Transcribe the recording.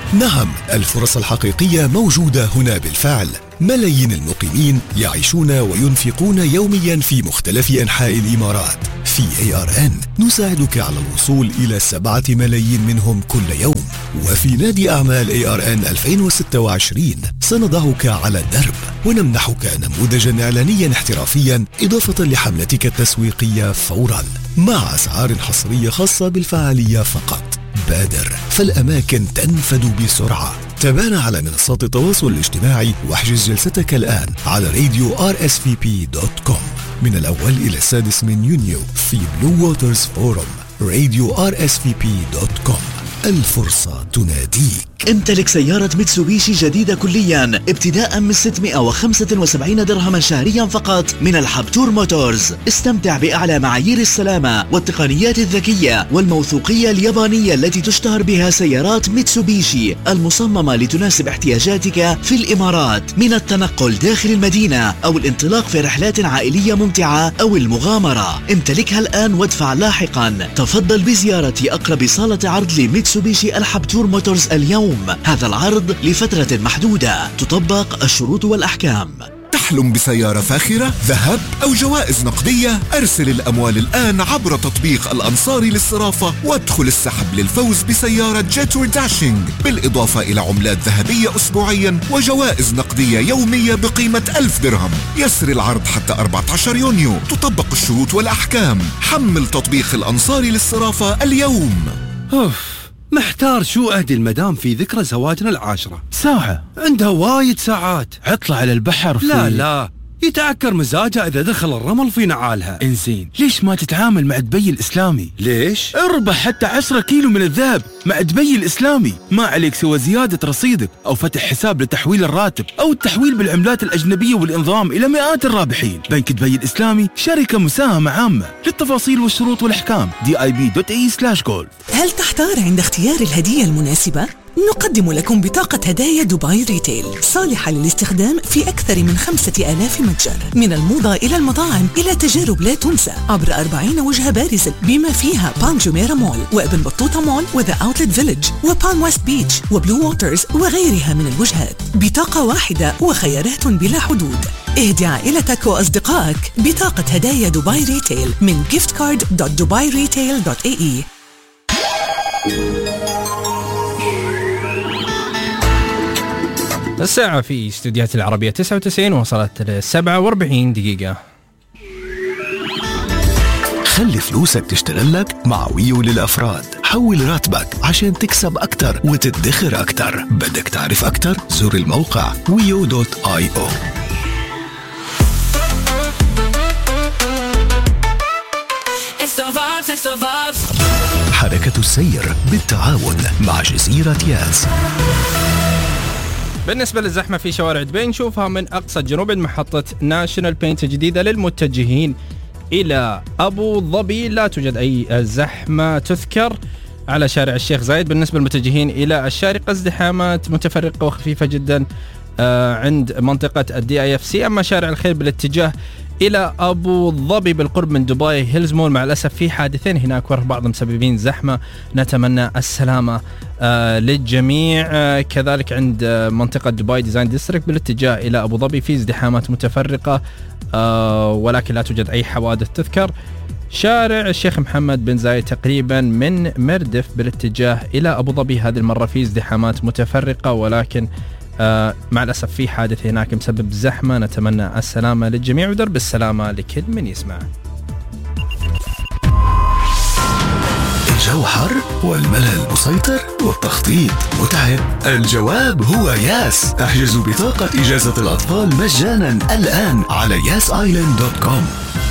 نعم، الفرص الحقيقية موجودة هنا بالفعل. ملايين المقيمين يعيشون وينفقون يوميا في مختلف أنحاء الإمارات. في ARN نساعدك على الوصول إلى 7 ملايين منهم كل يوم. وفي نادي أعمال ARN 2026 سنضعك على الدرب ونمنحك نموذجا إعلانيا احترافيا إضافة لحملتك التسويقية فورا مع أسعار حصرية خاصة بالفعالية فقط. بادر فالأماكن تنفد بسرعة. تابعنا على منصات التواصل الاجتماعي واحجز جلستك الآن على راديو rsvp.com من الأول إلى 6 يونيو في بلو ووترز فورم. راديو rsvp.com، الفرصة تناديك. امتلك سيارة ميتسوبيشي جديدة كليا ابتداء من 675 درهما شهريا فقط من الحبتور موتورز. استمتع بأعلى معايير السلامة والتقنيات الذكية والموثوقية اليابانية التي تشتهر بها سيارات ميتسوبيشي، المصممة لتناسب احتياجاتك في الإمارات، من التنقل داخل المدينة أو الانطلاق في رحلات عائلية ممتعة أو المغامرة. امتلكها الآن وادفع لاحقا. تفضل بزيارة أقرب صالة عرض لميتسوبيشي الحبتور موتورز اليوم. هذا العرض لفترة محدودة، تطبق الشروط والأحكام. تحلم بسيارة فاخرة، ذهب أو جوائز نقدية؟ أرسل الأموال الآن عبر تطبيق الأنصاري للصرافة وادخل السحب للفوز بسيارة جيتور داشينج، بالإضافة إلى عملات ذهبية أسبوعيا وجوائز نقدية يومية بقيمة 1000 درهم. يسر العرض حتى 14 يونيو، تطبق الشروط والأحكام. حمل تطبيق الأنصاري للصرافة اليوم. محتار شو أهدي المدام في ذكرى زواجنا 10 ساعة. عندها وايد ساعات. عطلة على البحر في لا يتعكر مزاجها إذا دخل الرمل في نعالها. إنزين، ليش ما تتعامل مع دبي الإسلامي؟ ليش؟ اربح حتى 10 كيلو من الذهب مع دبي الإسلامي. ما عليك سوى زيادة رصيدك أو فتح حساب لتحويل الراتب أو التحويل بالعملات الأجنبية والإنضمام إلى مئات الرابحين. بنك دبي الإسلامي شركة مساهمة عامة. للتفاصيل والشروط والأحكام dib.ae/golf. هل تحتار عند اختيار الهدية المناسبة؟ نقدم لكم بطاقة هدايا دبي ريتيل صالحة للاستخدام في أكثر من 5000 متجر، من الموضة إلى المطاعم إلى تجارب لا تنسى، عبر 40 وجهة بارزة بما فيها بان جميرة مول وابن بطوطة مول وذا أوتلت فيليج وبان ويست بيتش وبلو ووترز وغيرها من الوجهات. بطاقة واحدة وخيارات بلا حدود. اهدي عائلتك وأصدقائك بطاقة هدايا دبي ريتيل من giftcard.dubairetail.ae. الساعة في استوديوهات العربية 99 وصلت ل 47 دقيقة. خلي فلوسك تشتغل لك مع ويو للأفراد. حول راتبك عشان تكسب أكتر وتدخر أكتر. بدك تعرف أكتر؟ زور الموقع wio.io. حركة السير بالتعاون مع جزيرة ياس. بالنسبة للزحمة في شوارع دبي نشوفها من أقصى جنوب محطة ناشونال بينت الجديدة للمتجهين إلى أبو ظبي لا توجد أي زحمة تذكر. على شارع الشيخ زايد بالنسبة للمتجهين إلى الشارقة ازدحامات متفرقة وخفيفة جدا عند منطقة DIFC. أما شارع الخير بالاتجاه إلى أبو ظبي بالقرب من دبي هيلز مول مع الأسف في حادثين هناك وبعض مسببين زحمة، نتمنى السلامة للجميع. كذلك عند منطقة دبي ديزاين ديستريكت بالاتجاه إلى أبو ظبي في ازدحامات متفرقة ولكن لا توجد أي حوادث تذكر. شارع الشيخ محمد بن زايد تقريبا من مردف بالاتجاه إلى أبو ظبي هذه المرة في ازدحامات متفرقة ولكن مع الأسف في حادث هناك مسبب زحمة، نتمنى السلامة للجميع ودرب السلامة لكل من يسمع. الجو حر والملل مسيطر والتخطيط متعب. الجواب هو ياس. احجزوا بطاقة إجازة الأطفال مجانا الآن على yasisland.com.